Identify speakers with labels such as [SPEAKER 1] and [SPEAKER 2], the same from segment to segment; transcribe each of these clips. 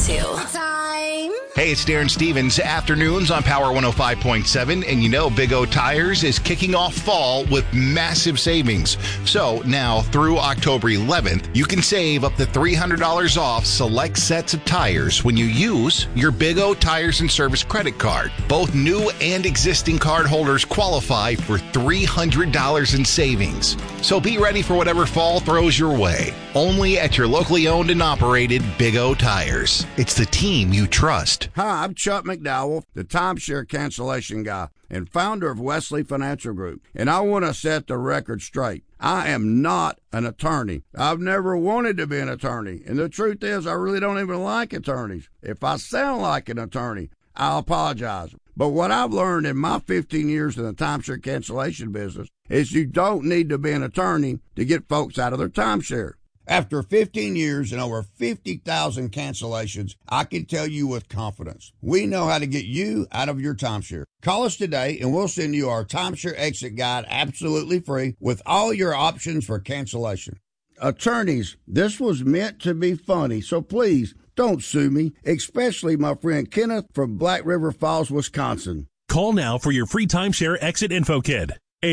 [SPEAKER 1] to.
[SPEAKER 2] Hey, it's Darren Stevens. Afternoons on Power 105.7. And you know Big O Tires is kicking off fall with massive savings. So now through October 11th, you can save up to $300 off select sets of tires when you use your Big O Tires and Service credit card. Both new and existing card holders qualify for $300 in savings. So be ready for whatever fall throws your way. Only at your locally owned and operated Big O Tires. It's the team you trust.
[SPEAKER 3] Hi, I'm Chuck McDowell, the timeshare cancellation guy and founder of Wesley Financial Group. And I want to set the record straight. I am not an attorney. I've never wanted to be an attorney. And the truth is, I really don't even like attorneys. If I sound like an attorney, I'll apologize. But what I've learned in my 15 years in the timeshare cancellation business is you don't need to be an attorney to get folks out of their timeshare. After 15 years and over 50,000 cancellations, I can tell you with confidence, we know how to get you out of your timeshare. Call us today and we'll send you our timeshare exit guide absolutely free with all your options for cancellation. Attorneys, this was meant to be funny, so please don't sue me, especially my friend Kenneth from Black River Falls, Wisconsin.
[SPEAKER 4] Call now for your free timeshare exit info kit.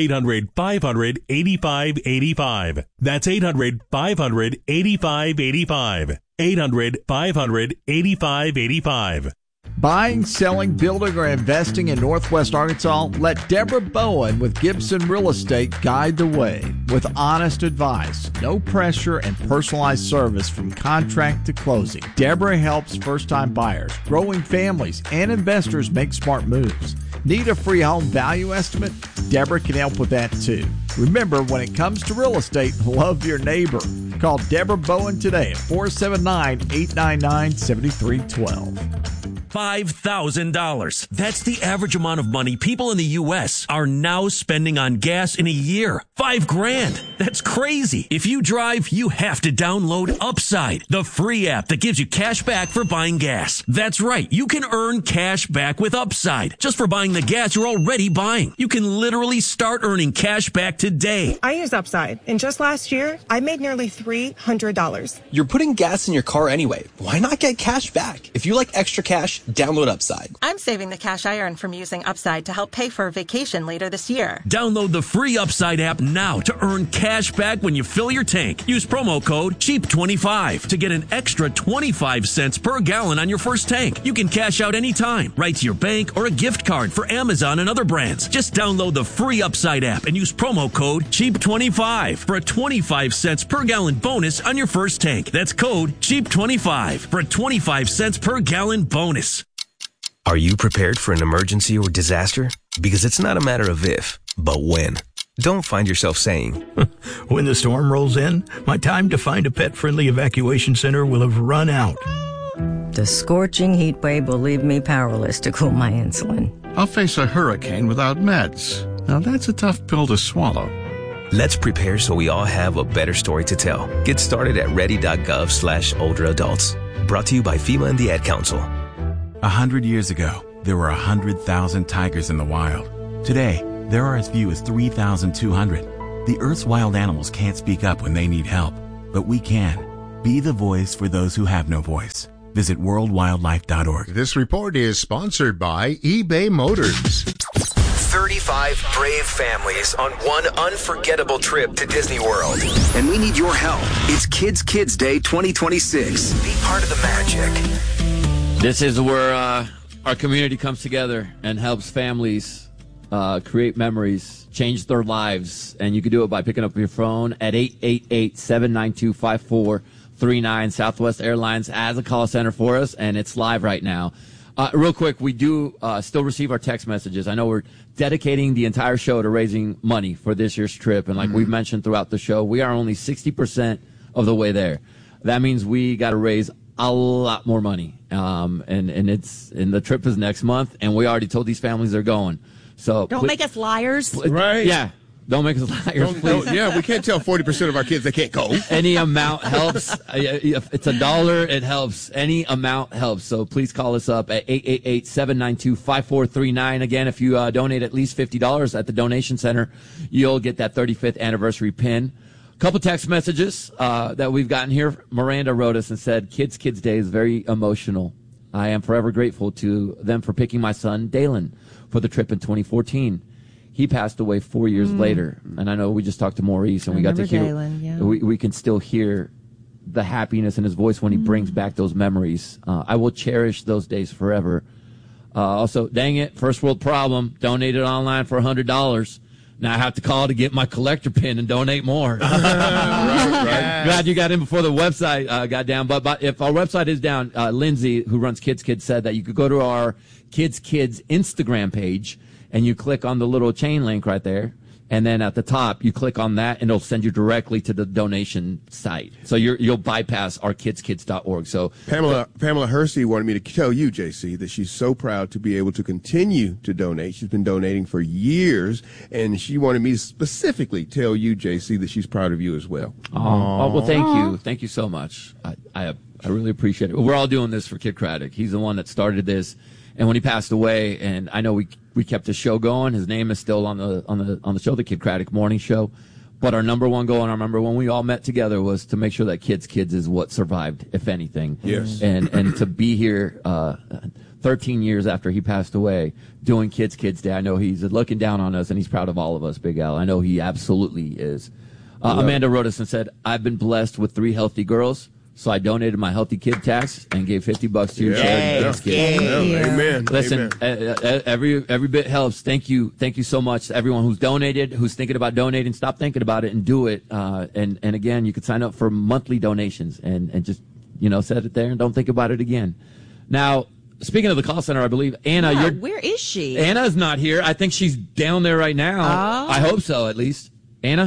[SPEAKER 4] 800-500-8585. That's 800-500-8585. 800-500-8585.
[SPEAKER 5] Buying, selling, building, or investing in Northwest Arkansas? Let Deborah Bowen with Gibson Real Estate guide the way with honest advice, no pressure, and personalized service from contract to closing. Deborah helps first-time buyers, growing families, and investors make smart moves. Need a free home value estimate? Deborah can help with that too. Remember, when it comes to real estate, love your neighbor. Call Deborah Bowen today at 479-899-7312.
[SPEAKER 4] $5,000. That's the average amount of money people in the U.S. are now spending on gas in a year. $5,000. That's crazy. If you drive, you have to download Upside, the free app that gives you cash back for buying gas. That's right. You can earn cash back with Upside just for buying the gas you're already buying. You can literally start earning cash back today.
[SPEAKER 6] I use Upside, and just last year, I made nearly $300.
[SPEAKER 7] You're putting gas in your car anyway. Why not get cash back? If you like extra cash, download Upside.
[SPEAKER 6] I'm saving the cash I earn from using Upside to help pay for a vacation later this year.
[SPEAKER 4] Download the free Upside app now to earn cash back when you fill your tank. Use promo code CHEAP25 to get an extra 25 cents per gallon on your first tank. You can cash out anytime, right to your bank or a gift card for Amazon and other brands. Just download the free Upside app and use promo code CHEAP25 for a 25 cents per gallon bonus on your first tank. That's code CHEAP25 for a 25 cents per gallon bonus.
[SPEAKER 8] Are you prepared for an emergency or disaster? Because it's not a matter of if, but when. Don't find yourself saying,
[SPEAKER 9] when the storm rolls in, my time to find a pet-friendly evacuation center will have run out.
[SPEAKER 10] The scorching heat wave will leave me powerless to cool my insulin.
[SPEAKER 11] I'll face a hurricane without meds. Now that's a tough pill to swallow.
[SPEAKER 8] Let's prepare so we all have a better story to tell. Get started at ready.gov/older adults. Brought to you by FEMA and the Ad Council.
[SPEAKER 12] 100 years ago, there were 100,000 tigers in the wild. Today, there are as few as 3,200. The Earth's wild animals can't speak up when they need help, but we can. Be the voice for those who have no voice. Visit worldwildlife.org.
[SPEAKER 13] This report is sponsored by eBay Motors.
[SPEAKER 8] 35 brave families on one unforgettable trip to Disney World. And we need your help. It's Kids Day 2026. Be part of the magic.
[SPEAKER 14] This is where our community comes together and helps families create memories, change their lives. And you can do it by picking up your phone at 888-792-5439. Southwest Airlines has a call center for us, and it's live right now. Real quick, we do still receive our text messages. I know we're dedicating the entire show to raising money for this year's trip. And like we've mentioned throughout the show, we are only 60% of the way there. That means we got to raise a lot more money. And the trip is next month, and we already told these families they're going. So
[SPEAKER 15] don't make us liars.
[SPEAKER 14] Right. Yeah. Don't make us liars, please.
[SPEAKER 13] Yeah, we can't tell 40% of our kids they can't go.
[SPEAKER 14] Any amount helps. If it's $1, it helps. Any amount helps. So please call us up at 888-792-5439. Again, if you donate at least $50 at the donation center, you'll get that 35th anniversary pin Couple text messages that we've gotten here. Miranda wrote us and said, Kids Day is very emotional. I am forever grateful to them for picking my son, Dalen, for the trip in 2014. He passed away 4 years later. And I know we just talked to Maurice, and we got to hear,
[SPEAKER 1] Dalen,
[SPEAKER 14] we can still hear the happiness in his voice when he brings back those memories. I will cherish those days forever. Also, dang it, first world problem, donated online for $100. Now I have to call to get my collector pin and donate more. Right. Glad you got in before the website got down. But if our website is down, Lindsay, who runs Kids said that you could go to our Kids Instagram page and you click on the little chain link right there. And then at the top, you click on that, and it'll send you directly to the donation site. So you'll bypass our kidskids.org. So
[SPEAKER 15] Pamela Hersey wanted me to tell you, JC, that she's so proud to be able to continue to donate. She's been donating for years, and she wanted me to specifically tell you, JC, that she's proud of you as well.
[SPEAKER 14] Oh, well, thank you. Thank you so much. I really appreciate it. We're all doing this for Kid Craddock. He's the one that started this. And when he passed away, and I know we kept the show going. His name is still on the show, the Kid Craddock Morning Show. But our number one goal, and I remember when we all met together, was to make sure that Kids is what survived, if anything.
[SPEAKER 15] Yes.
[SPEAKER 14] And to be here 13 years after he passed away, doing Kids Day, I know he's looking down on us, and he's proud of all of us, Big Al. I know he absolutely is. Amanda wrote us and said, I've been blessed with 3 healthy girls. So I donated my healthy kid tax and gave $50 to your charity.
[SPEAKER 15] Amen.
[SPEAKER 14] Listen, every bit helps. Thank you so much to everyone who's donated, who's thinking about donating. Stop thinking about it and do it. And again, you can sign up for monthly donations and just set it there and don't think about it again. Now, speaking of the call center, I believe Anna.
[SPEAKER 1] Where is she?
[SPEAKER 14] Anna's not here. I think she's down there right now.
[SPEAKER 1] Oh.
[SPEAKER 14] I hope so, at least. Anna.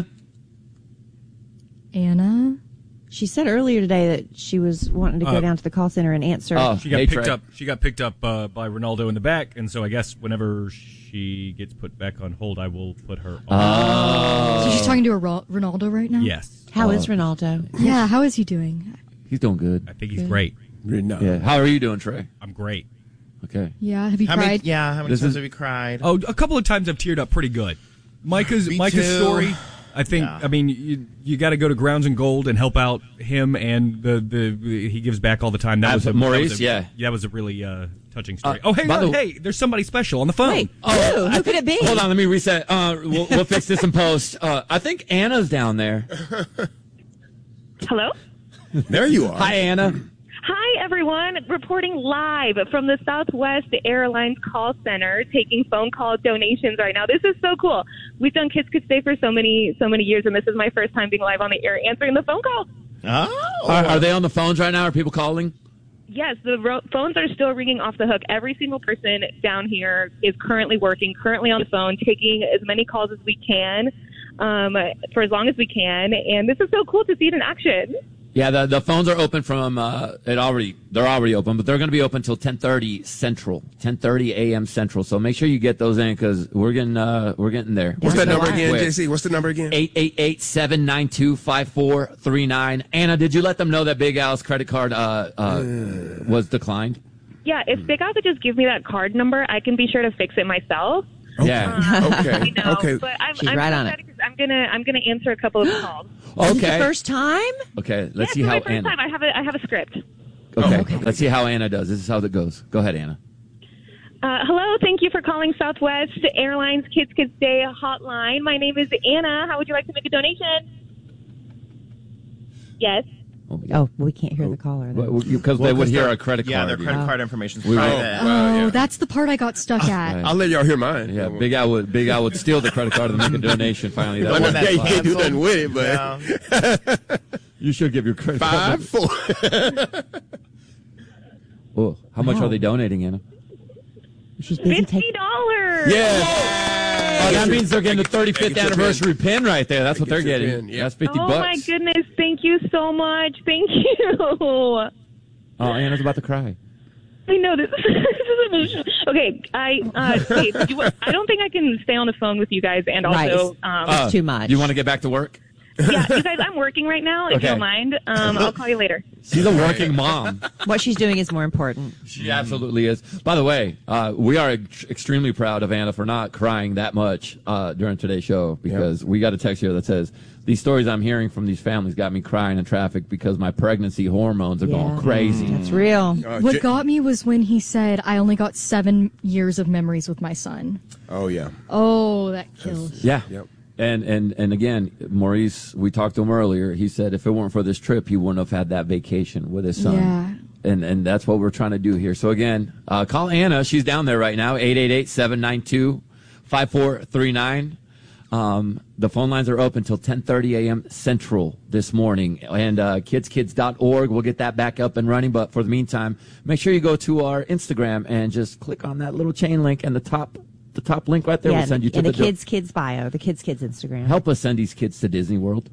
[SPEAKER 1] She said earlier today that she was wanting to go down to the call center and answer.
[SPEAKER 16] She got picked up. She got picked up by Ronaldo in the back, and so I guess whenever she gets put back on hold, I will put her on.
[SPEAKER 17] So she's talking to Ronaldo right now?
[SPEAKER 16] Yes.
[SPEAKER 1] How is Ronaldo?
[SPEAKER 17] Yeah, how is he doing?
[SPEAKER 14] He's doing good.
[SPEAKER 16] I think he's great.
[SPEAKER 14] Yeah. How are you doing, Trey?
[SPEAKER 16] I'm great.
[SPEAKER 14] Okay.
[SPEAKER 17] Yeah. Have you cried?
[SPEAKER 18] How many times have you cried?
[SPEAKER 16] Oh, a couple of times I've teared up pretty good. Micah's story. I think. Yeah. I mean, you got to go to Grounds and Gold and help out him, and he gives back all the time. That was
[SPEAKER 14] Maurice.
[SPEAKER 16] That was a really touching story. Hey, there's somebody special on the phone.
[SPEAKER 1] Wait, who could it be?
[SPEAKER 14] Hold on, let me reset. We'll fix this in post. I think Anna's down there.
[SPEAKER 19] Hello.
[SPEAKER 15] There you are.
[SPEAKER 14] Hi, Anna.
[SPEAKER 19] Hi, everyone. Reporting live from the Southwest Airlines call center, taking phone call donations right now. This is so cool. We've done Kids Day for so many years, and this is my first time being live on the air answering the phone call.
[SPEAKER 14] Oh. Are they on the phones right now? Are people calling?
[SPEAKER 19] Yes, the phones are still ringing off the hook. Every single person down here is currently working, currently on the phone, taking as many calls as we can for as long as we can. And this is so cool to see it in action.
[SPEAKER 14] Yeah, the phones are open from they're already open, but they're going to be open till 10:30 Central, 10:30 a.m. Central. So make sure you get those in because we're getting there.
[SPEAKER 15] What's that number again, JC? What's the number again?
[SPEAKER 14] 888-792-5439. Anna, did you let them know that Big Al's credit card was declined?
[SPEAKER 19] Yeah, if Big Al could just give me that card number, I can be sure to fix it myself.
[SPEAKER 14] Yeah.
[SPEAKER 15] Okay.
[SPEAKER 19] But
[SPEAKER 1] She's right on it.
[SPEAKER 19] I'm gonna answer a couple of calls.
[SPEAKER 14] Okay.
[SPEAKER 1] First time?
[SPEAKER 14] Okay. Let's see how
[SPEAKER 19] my first
[SPEAKER 14] Anna.
[SPEAKER 19] time. I have a script.
[SPEAKER 14] Okay. Let's see how Anna does. This is how it goes. Go ahead, Anna.
[SPEAKER 19] Hello. Thank you for calling Southwest Airlines Kids Day hotline. My name is Anna. How would you like to make a donation? Yes.
[SPEAKER 1] Oh, we can't hear the caller.
[SPEAKER 14] Because they would hear our credit card.
[SPEAKER 18] Yeah, their credit card information is
[SPEAKER 17] private. That's the part I got stuck at.
[SPEAKER 15] I'll let y'all hear mine.
[SPEAKER 14] Yeah, Big Al would steal the credit card and make a donation finally.
[SPEAKER 15] You can't do nothing with it, but
[SPEAKER 14] you should give your credit card.
[SPEAKER 15] 5, 4.
[SPEAKER 14] Oh, how much are they donating, Anna?
[SPEAKER 1] She's busy
[SPEAKER 19] $50.
[SPEAKER 14] Yeah. Oh, that means they're getting the 35th anniversary pin right there. That's what they're getting. That's $50.
[SPEAKER 19] Oh my goodness! Thank you so much. Thank you.
[SPEAKER 14] Oh, Anna's about to cry.
[SPEAKER 19] I know this. This is emotional. Okay, I don't think I can stay on the phone with you guys and also.
[SPEAKER 1] It's too much.
[SPEAKER 14] You want to get back to work?
[SPEAKER 19] Yeah, you guys, I'm working right now. If you don't mind, I'll call you later.
[SPEAKER 14] She's a working mom.
[SPEAKER 1] What she's doing is more important.
[SPEAKER 14] She absolutely is. By the way, we are extremely proud of Anna for not crying that much during today's show, because we got a text here that says, these stories I'm hearing from these families got me crying in traffic because my pregnancy hormones are going crazy.
[SPEAKER 1] That's real.
[SPEAKER 17] What got me was when he said, I only got 7 years of memories with my son.
[SPEAKER 15] Oh, yeah.
[SPEAKER 17] Oh, that kills.
[SPEAKER 14] Yeah. Yep. And again, Maurice, we talked to him earlier. He said if it weren't for this trip, he wouldn't have had that vacation with his son.
[SPEAKER 17] Yeah.
[SPEAKER 14] And that's what we're trying to do here. So again, call Anna. She's down there right now, 888-792-5439. The phone lines are open until 10:30 a.m. Central this morning. And kidskids.org, we'll get that back up and running. But for the meantime, make sure you go to our Instagram and just click on that little chain link, and the top link right there will send you to
[SPEAKER 1] the Kids bio, the Kids Instagram.
[SPEAKER 14] Help us send these kids to Disney World.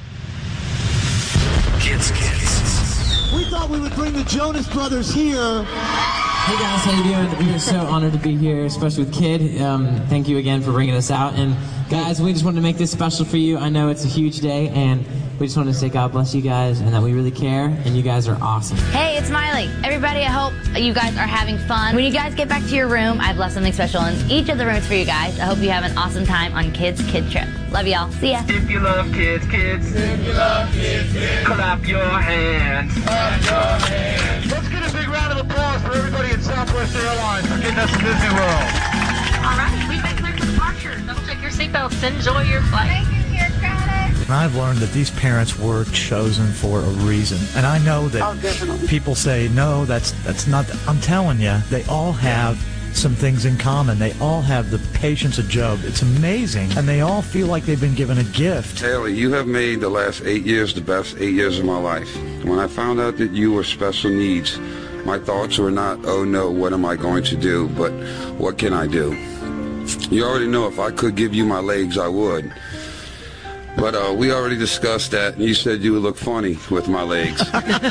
[SPEAKER 20] Kids. We thought we would bring the Jonas Brothers here.
[SPEAKER 21] Hey guys, how you doing? We are so honored to be here, especially with Kid. Thank you again for bringing us out. And guys, we just wanted to make this special for you. I know it's a huge day, and we just wanted to say God bless you guys and that we really care, and you guys are awesome.
[SPEAKER 22] Hey, it's Miley. Everybody, I hope you guys are having fun. When you guys get back to your room, I've left something special in each of the rooms for you guys. I hope you have an awesome time on Kids Kid Trip. Love y'all. See ya.
[SPEAKER 23] If you love kids, if you love kids, clap your hands. Clap your hands. Let's get a big round of applause for everybody at Southwest Airlines for getting us to Disney World.
[SPEAKER 24] All right, we've been cleared for departure. Double check your seatbelts. Enjoy your flight. Thank you, Kids.
[SPEAKER 25] And I've learned that these parents were chosen for a reason. And I know that people say, no, that's not. I'm telling you, they all have some things in common. They all have the patience of Job. It's amazing. And they all feel like they've been given a gift.
[SPEAKER 26] Haley, you have made the last 8 years the best 8 years of my life. When I found out that you were special needs, my thoughts were not, oh no, what am I going to do, but what can I do? You already know if I could give you my legs, I would. But we already discussed that, and you said you would look funny with my legs.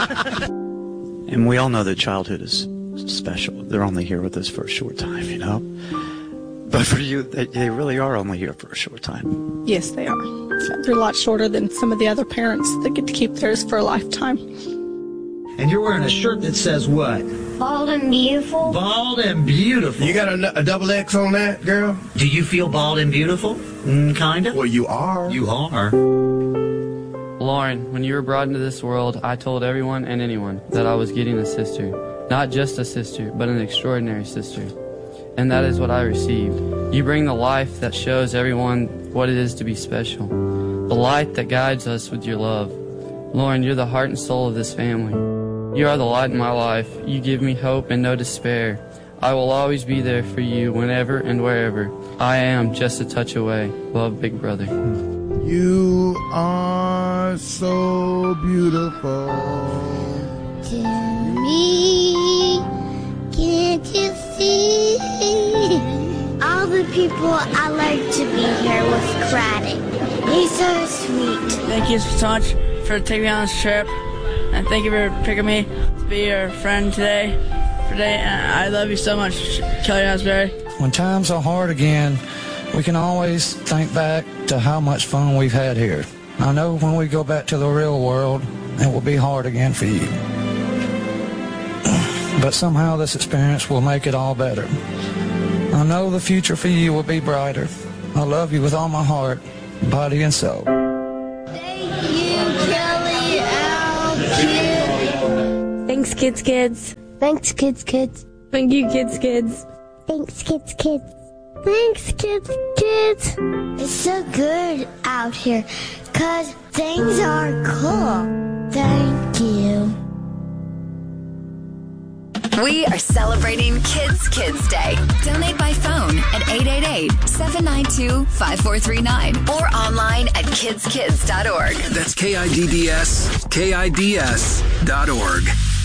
[SPEAKER 27] And we all know that childhood is special. They're only here with us for a short time, you know? But for you, they really are only here for a short time.
[SPEAKER 28] Yes, they are. They're a lot shorter than some of the other parents that get to keep theirs for a lifetime.
[SPEAKER 20] And you're wearing a shirt that says what?
[SPEAKER 29] Bald and beautiful.
[SPEAKER 20] Bald and beautiful. You got a double X on that, girl? Do you feel bald and beautiful? Kinda? Well, you are. You are.
[SPEAKER 30] Lauren, when you were brought into this world, I told everyone and anyone that I was getting a sister. Not just a sister, but an extraordinary sister. And that is what I received. You bring the life that shows everyone what it is to be special. The light that guides us with your love. Lauren, you're the heart and soul of this family. You are the light in my life. You give me hope and no despair. I will always be there for you whenever and wherever. I am just a touch away. Love, Big Brother.
[SPEAKER 31] You are so beautiful
[SPEAKER 29] to me. Can't you see? All the people I like to be here with Craddock. He's so sweet.
[SPEAKER 32] Thank you so much for taking me on this trip. And thank you for picking me to be your friend today. And I love you so much, Kelly Asbury.
[SPEAKER 25] When times are hard again, we can always think back to how much fun we've had here. I know when we go back to the real world, it will be hard again for you. But somehow this experience will make it all better. I know the future for you will be brighter. I love you with all my heart, body, and soul.
[SPEAKER 29] Thanks, Kids. Thanks, Kids. Thank you, Kids. Thanks, Kids. Thanks, Kids. It's so good out here, 'cause things are cool. Thank you.
[SPEAKER 33] We are celebrating Kids Day. Donate by phone at 888-792-5439 or online at kidskids.org.
[SPEAKER 8] That's KIDS.org.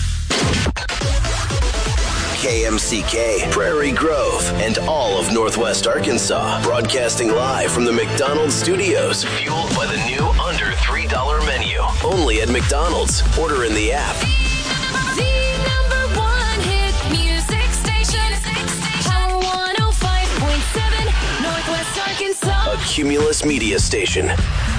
[SPEAKER 8] KMCK, Prairie Grove, and all of Northwest Arkansas. Broadcasting live from the McDonald's studios. Fueled by the new under $3 menu. Only at McDonald's. Order in the app.
[SPEAKER 34] The number one hit music station. Power 105.7, Northwest Arkansas.
[SPEAKER 8] A Cumulus Media Station.